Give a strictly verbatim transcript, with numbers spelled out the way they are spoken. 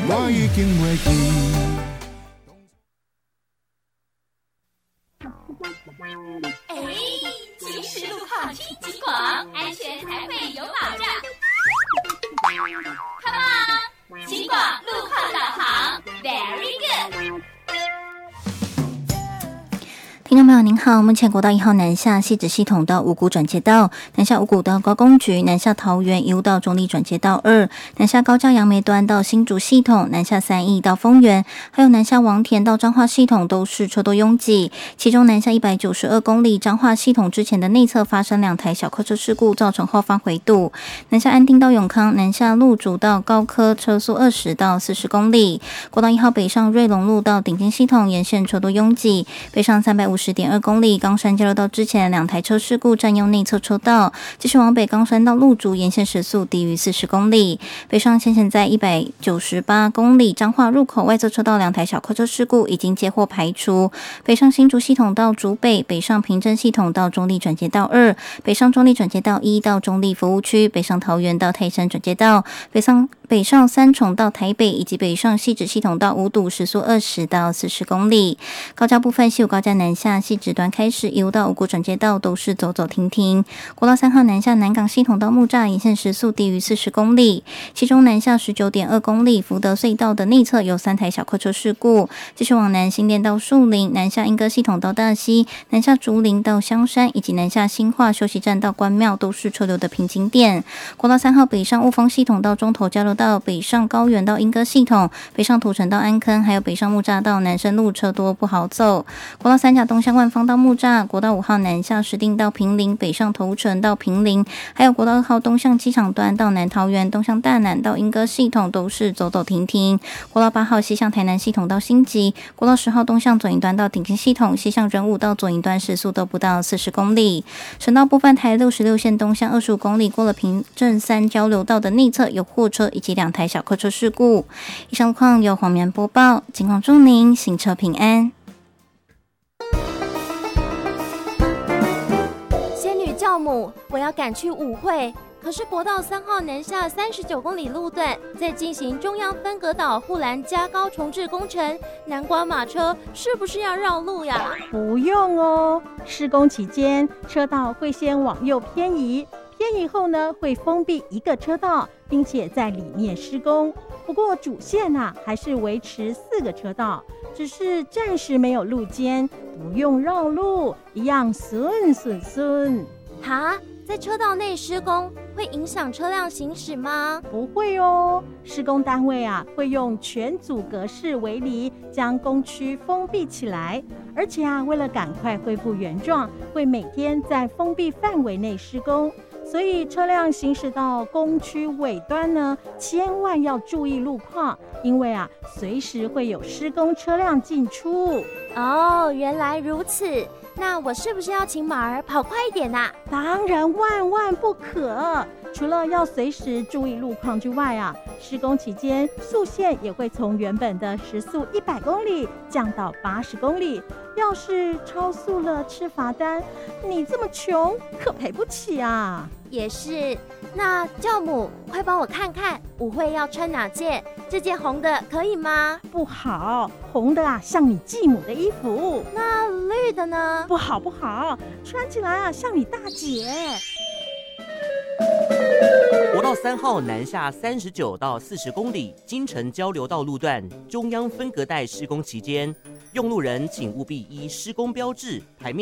我已经袂记。 哎，行驶路况听警广，安全才会有保障。Come on， 警广路况导航 ，Very good。 听众朋友您好，目前国道一号南下汐止系统到五股转接道，南下五股到高工局，南下桃园一路到中立转接道二，南下高架杨梅端到新竹系统，南下三义到丰原，还有南下王田到彰化系统都是车多拥挤。其中南下一百九十二公里彰化系统之前的内侧发生两台小客车事故，造成后方回堵。南下安定到永康，南下路竹到高科车速二十到四十公里。国道一号北上瑞隆路到顶尖系统沿线车多拥挤，北上三百五十点二公里，冈山交流道之前两台车事故占用内侧车道，继续往北冈山到路竹沿线时速低于四十公里。北上先前在一百九十八公里彰化入口外侧车道两台小客车事故已经接获排除。北上新竹系统到竹北，北上平镇系统到中立转接道二，北上中立转接道一到中立服务区，北上桃园到泰山转接道，北上北上三重到台北，以及北上汐止系统到五堵时速二十到四十公里。高架部分，西武高架南下汐止端开始一路到五股转接道都是走走停停。国道三号南下南港系统到木栅沿线时速低于四十公里，其中南下十九点二公里福德隧道的内侧有三台小客车事故。继续往南新店到树林，南下莺歌系统到大溪，南下竹林到香山，以及南下新化休息站到关庙都是车流的瓶颈点。国道三号北上雾峰系统到中投交流道，北上高原到莺歌系统，北上土城到安坑，还有北上木栅到南深路车多不好走。国道三甲东向万方到木栅，国道五号南下石碇到坪林，北上头城到坪林，还有国道二号东向机场端到南桃园，东向大南到莺歌系统都是走走停停。国道八号西向台南系统到新集，国道十号东向左营端到顶尖系统，西向仁武到左营端时速都不到四十公里。省道部分，台六十六线东向二十五公里，过了平镇三交流道的内侧有货车以及两台小客车事故。以上路况由黄棉播报，警况祝您行车平安。 仙女教母，我要赶去舞会，可是国道三号南下三十九公里路段在进行中央分隔岛护栏加高重置工程，南瓜马车是不是要绕路呀？ 不用哦，施工期间车道会先往右偏移，偏移后呢会封闭一个车道，并且在里面施工。不过主线啊还是维持四个车道，只是暂时没有路肩，不用绕路，一样顺顺顺。 哈，在车道内施工会影响车辆行驶吗？ 不会哦，施工单位啊会用全阻隔式围篱将工区封闭起来，而且啊为了赶快恢复原状，会每天在封闭范围内施工。所以车辆行驶到工区尾端呢，千万要注意路况，因为啊，随时会有施工车辆进出。 哦，原来如此。那我是不是要请马儿跑快一点啊？ 当然万万不可。除了要随时注意路况之外啊，施工期间速限也会从原本的时速一百公里降到八十公里。要是超速了吃罚单，你这么穷可赔不起啊。 也是，那教母快帮我看看舞会要穿哪件？这件红的可以吗？ 不好，红的啊像你继母的衣服。 那绿的呢？ 不好不好，穿起来啊像你大姐。 国道三号南下三十九到四十公里，金城交流道路段中央分隔带施工期间，用路人请务必依施工标志、台面